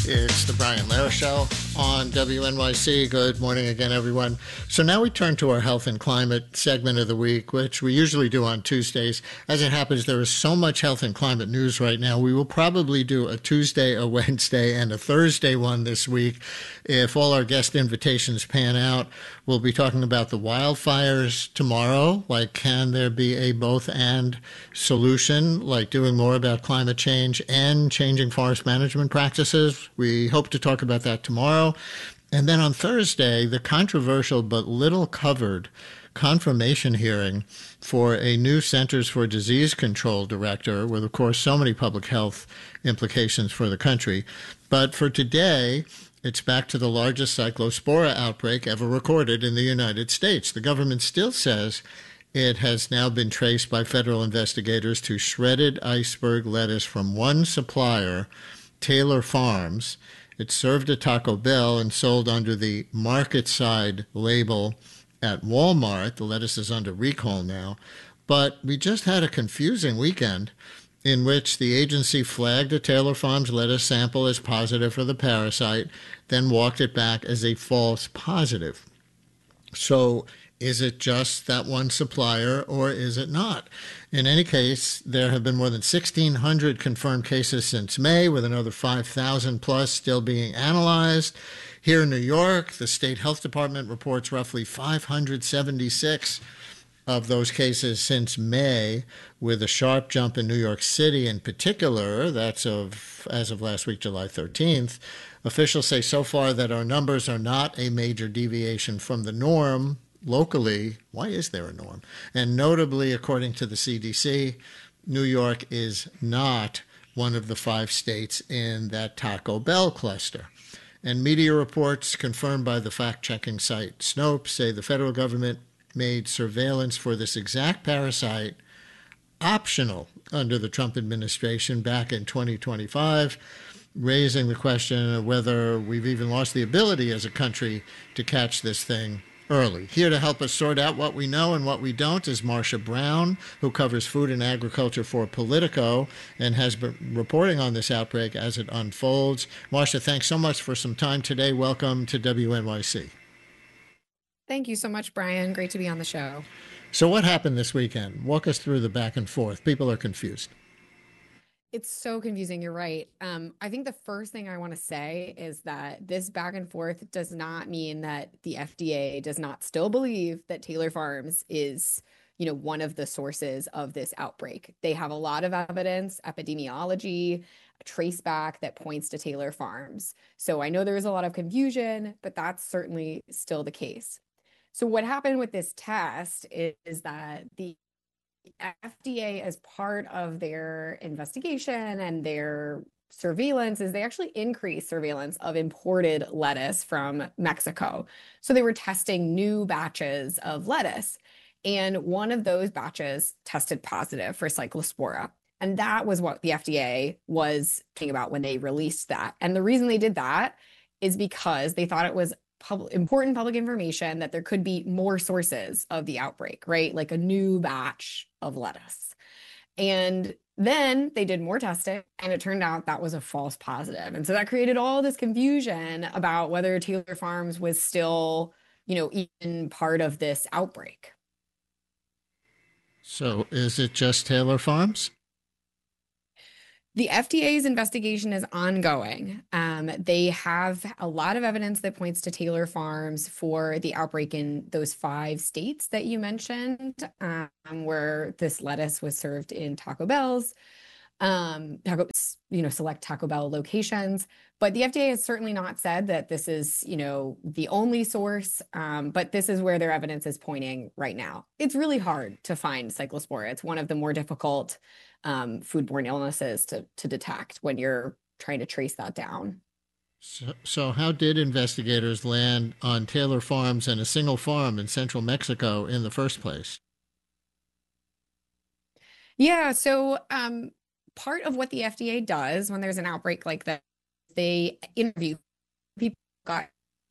It's the Brian Lehrer Show on WNYC. Good morning again, everyone. So now we turn to our health and climate segment of the week, which we usually do on Tuesdays. As it happens, there is so much health and climate news right now. We will probably do a Tuesday, a Wednesday, and a Thursday one this week. If all our guest invitations pan out, we'll be talking about the wildfires tomorrow. Like, can there be a both-and solution, like doing more about climate change and changing forest management practices? We hope to talk about that tomorrow. And then on Thursday, the controversial but little covered confirmation hearing for a new Centers for Disease Control director, with, of course, so many public health implications for the country. But for today, it's back to the largest cyclospora outbreak ever recorded in the United States. The government still says it has now been traced by federal investigators to shredded iceberg lettuce from one supplier, Taylor Farms. It's served at Taco Bell and sold under the market side label at Walmart. The lettuce is under recall now. But we just had a confusing weekend in which the agency flagged a Taylor Farms lettuce sample as positive for the parasite, then walked it back as a false positive. So is it just that one supplier, or is it not? In any case, there have been more than 1,600 confirmed cases since May, with another 5,000 plus still being analyzed. Here in New York, the state health department reports roughly 576 of those cases since May, with a sharp jump in New York City in particular. That's as of last week, July 13th. Officials say so far that our numbers are not a major deviation from the norm. Locally, why is there a norm? And notably, according to the CDC, New York is not one of the 5 states in that Taco Bell cluster. And media reports confirmed by the fact-checking site Snopes say the federal government made surveillance for this exact parasite optional under the Trump administration back in 2025, raising the question of whether we've even lost the ability as a country to catch this thing early. Here to help us sort out what we know and what we don't is Marcia Brown, who covers food and agriculture for Politico and has been reporting on this outbreak as it unfolds. Marcia, thanks so much for some time today. Welcome to WNYC. Thank you so much, Brian. Great to be on the show. So what happened this weekend? Walk us through the back and forth. People are confused. It's so confusing. You're right. I think the first thing I want to say is that this back and forth does not mean that the FDA does not still believe that Taylor Farms is, one of the sources of this outbreak. They have a lot of evidence, epidemiology, trace back that points to Taylor Farms. So I know there is a lot of confusion, but that's certainly still the case. So what happened with this test is that the FDA, as part of their investigation and their surveillance, is they actually increased surveillance of imported lettuce from Mexico. So they were testing new batches of lettuce. And one of those batches tested positive for cyclospora. And that was what the FDA was thinking about when they released that. And the reason they did that is because they thought it was important public information that there could be more sources of the outbreak, right? Like a new batch of lettuce. And then they did more testing, and it turned out that was a false positive. And so that created all this confusion about whether Taylor Farms was still, even part of this outbreak. So is it just Taylor Farms? The FDA's investigation is ongoing. They have a lot of evidence that points to Taylor Farms for the outbreak in those 5 states that you mentioned, where this lettuce was served in Taco Bell's, select Taco Bell locations. But the FDA has certainly not said that this is, the only source, but this is where their evidence is pointing right now. It's really hard to find cyclospora. It's one of the more difficult foodborne illnesses to detect when you're trying to trace that down. So how did investigators land on Taylor Farms and a single farm in central Mexico in the first place? Yeah, so part of what the FDA does when there's an outbreak like that, they interview people who got.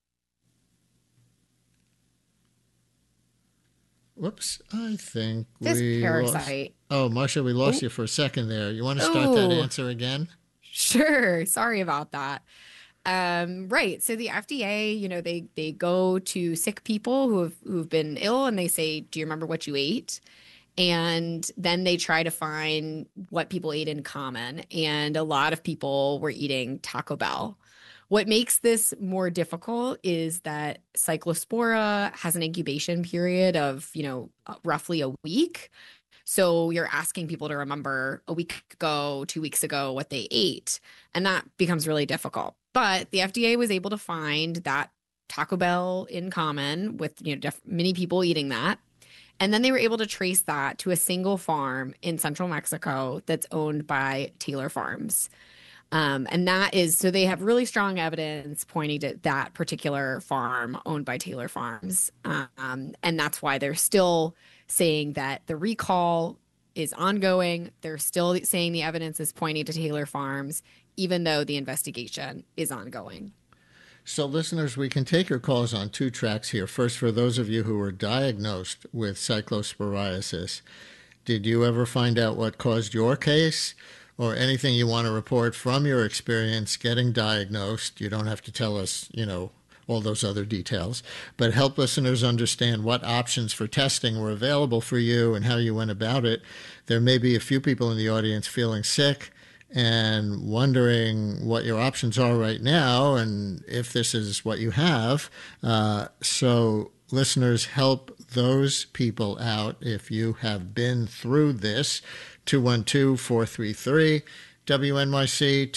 Whoops, I think This we parasite. Oh, Marcia, we lost you for a second there. You want to start that answer again? Sure. Sorry about that. Right. So the FDA, they go to sick people who've been ill and they say, "Do you remember what you ate?" And then they try to find what people ate in common. And a lot of people were eating Taco Bell. What makes this more difficult is that Cyclospora has an incubation period of, roughly a week. So you're asking people to remember a week ago, 2 weeks ago, what they ate. And that becomes really difficult. But the FDA was able to find that Taco Bell in common with, many people eating that. And then they were able to trace that to a single farm in central Mexico that's owned by Taylor Farms. And that is, so they have really strong evidence pointing to that particular farm owned by Taylor Farms. And that's why they're still saying that the recall is ongoing. They're still saying the evidence is pointing to Taylor Farms, even though the investigation is ongoing. So, listeners, we can take your calls on two tracks here. First, for those of you who were diagnosed with cyclosporiasis, did you ever find out what caused your case or anything you want to report from your experience getting diagnosed? You don't have to tell us, all those other details, but help listeners understand what options for testing were available for you and how you went about it. There may be a few people in the audience feeling sick and wondering what your options are right now and if this is what you have. So listeners, help those people out if you have been through this. 212-433 WNYC,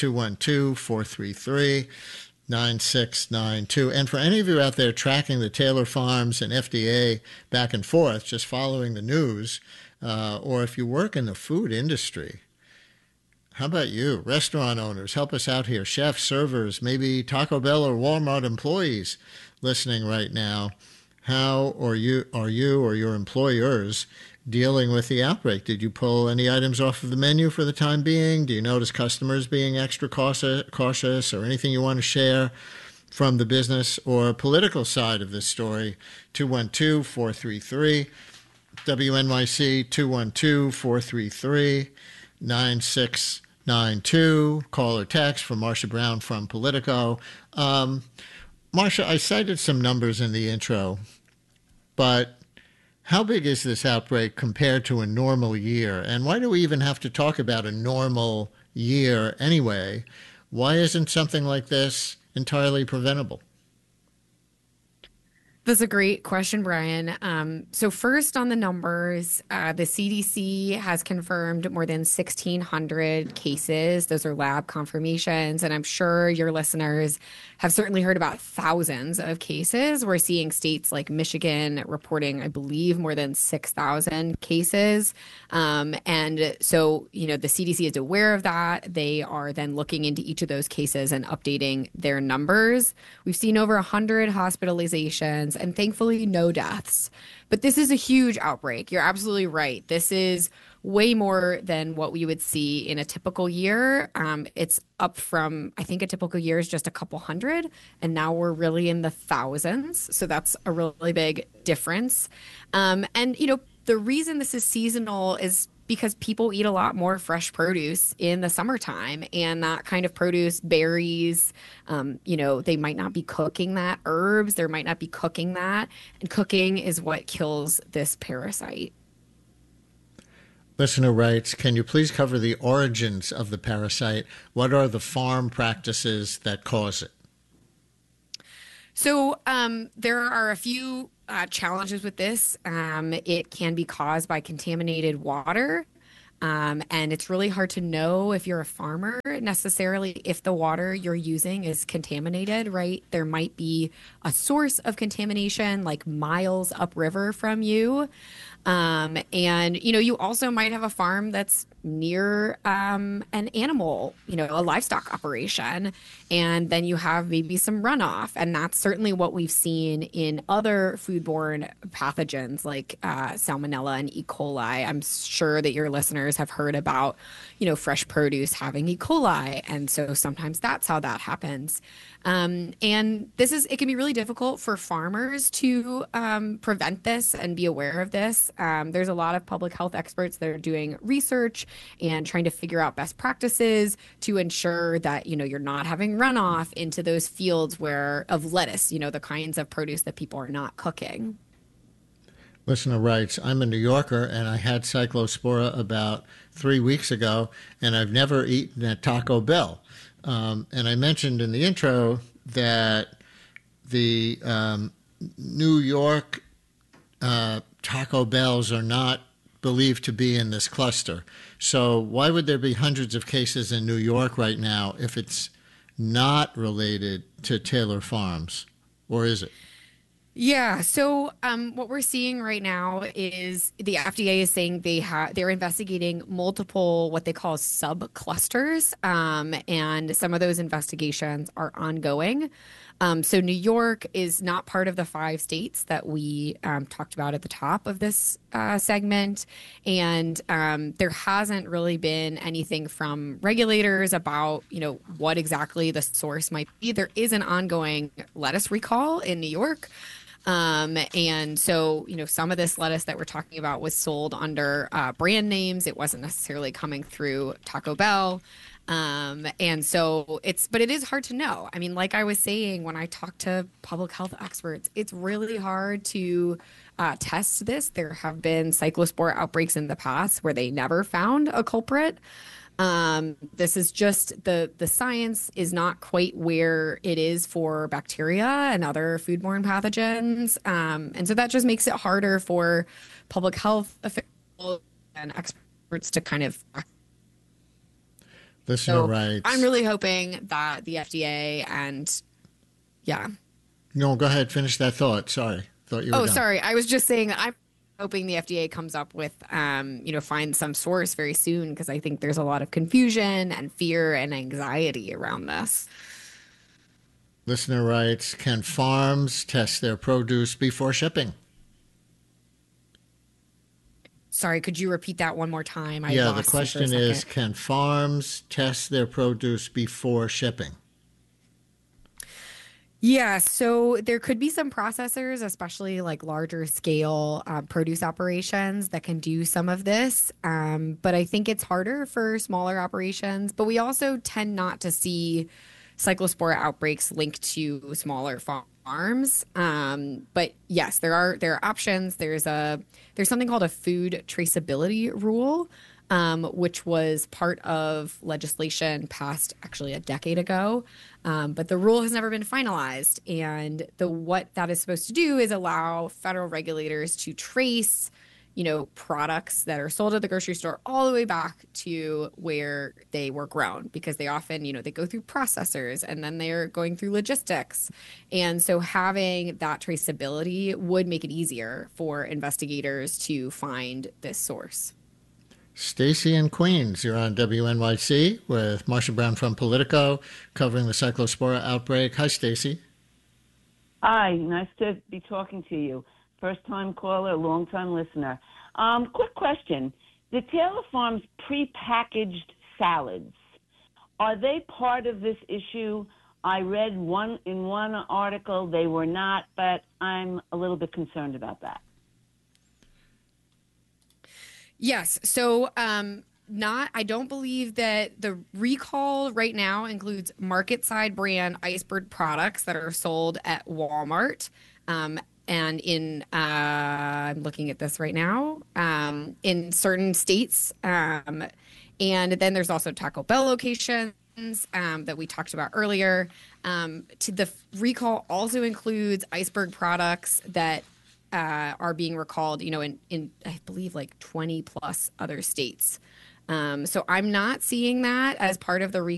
212-433-9692. And for any of you out there tracking the Taylor Farms and FDA back and forth, just following the news, or if you work in the food industry, how about you? Restaurant owners, help us out here. Chefs, servers, maybe Taco Bell or Walmart employees listening right now. How are you or your employers dealing with the outbreak? Did you pull any items off of the menu for the time being? Do you notice customers being extra cautious or anything you want to share from the business or political side of this story? 212-433 WNYC, 212-433-9692. Call or text from Marcia Brown from Politico. Marcia, I cited some numbers in the intro, but how big is this outbreak compared to a normal year? And why do we even have to talk about a normal year anyway? Why isn't something like this entirely preventable? That's a great question, Brian. So first on the numbers, the CDC has confirmed more than 1,600 cases. Those are lab confirmations. And I'm sure your listeners have certainly heard about thousands of cases. We're seeing states like Michigan reporting, I believe, more than 6,000 cases. And so, the CDC is aware of that. They are then looking into each of those cases and updating their numbers. We've seen over 100 hospitalizations and thankfully no deaths. But this is a huge outbreak. You're absolutely right. This is way more than what we would see in a typical year. It's up from, I think a typical year is just a couple hundred, and now we're really in the thousands. So that's a really big difference. The reason this is seasonal is because people eat a lot more fresh produce in the summertime, and that kind of produce, berries, they might not be cooking that, herbs, they might not be cooking that, and cooking is what kills this parasite. Listener writes, can you please cover the origins of the parasite? What are the farm practices that cause it? So there are a few challenges with this. It can be caused by contaminated water. And it's really hard to know if you're a farmer necessarily if the water you're using is contaminated, right? There might be a source of contamination like miles upriver from you. You also might have a farm that's near an animal, a livestock operation, and then you have maybe some runoff. And that's certainly what we've seen in other foodborne pathogens like Salmonella and E. coli. I'm sure that your listeners have heard about, fresh produce having E. coli. And so sometimes that's how that happens. It can be really difficult for farmers to prevent this and be aware of this. this. There's a lot of public health experts that are doing research and trying to figure out best practices to ensure that, you're not having runoff into those fields of lettuce, the kinds of produce that people are not cooking. Listener writes, I'm a New Yorker and I had Cyclospora about 3 weeks ago, and I've never eaten at Taco Bell. And I mentioned in the intro that the New York Taco Bells are not believed to be in this cluster. So why would there be hundreds of cases in New York right now if it's not related to Taylor Farms? Or is it? Yeah. So what we're seeing right now is the FDA is saying they're investigating multiple what they call subclusters, and some of those investigations are ongoing. So New York is not part of the 5 states that we talked about at the top of this segment. And there hasn't really been anything from regulators about, what exactly the source might be. There is an ongoing lettuce recall in New York. And so, some of this lettuce that we're talking about was sold under brand names. It wasn't necessarily coming through Taco Bell. And so but it is hard to know. I mean, like I was saying, when I talk to public health experts, it's really hard to test this. There have been cyclospora outbreaks in the past where they never found a culprit. This is just the science is not quite where it is for bacteria and other foodborne pathogens. And so that just makes it harder for public health officials and experts to kind of. Listener writes, I'm really hoping that the FDA and No, go ahead. Finish that thought. Sorry. Thought you were done. Sorry. I was just saying that I'm hoping the FDA comes up with, find some source very soon, because I think there's a lot of confusion and fear and anxiety around this. Listener writes, can farms test their produce before shipping? Sorry, could you repeat that one more time? The question is, can farms test their produce before shipping? Yeah, so there could be some processors, especially like larger scale produce operations, that can do some of this. But I think it's harder for smaller operations. But we also tend not to see cyclospora outbreaks linked to smaller farms. But yes, there are options. There's something called a food traceability rule, which was part of legislation passed actually a decade ago. But the rule has never been finalized. And what that is supposed to do is allow federal regulators to trace, products that are sold at the grocery store all the way back to where they were grown, because they often, they go through processors and then they're going through logistics. And so having that traceability would make it easier for investigators to find this source. Stacy in Queens, you're on WNYC with Marcia Brown from Politico, covering the Cyclospora outbreak. Hi, Stacy. Hi, nice to be talking to you. First-time caller, long-time listener. Quick question. The Taylor Farms prepackaged salads, are they part of this issue? I read in one article they were not, but I'm a little bit concerned about that. Yes. So I don't believe that the recall right now includes market side brand Iceberg products that are sold at Walmart. And I'm looking at this right now, in certain states. And then there's also Taco Bell locations that we talked about earlier. The recall also includes Iceberg products that are being recalled, in I believe like 20 plus other states. So I'm not seeing that as part of the recall.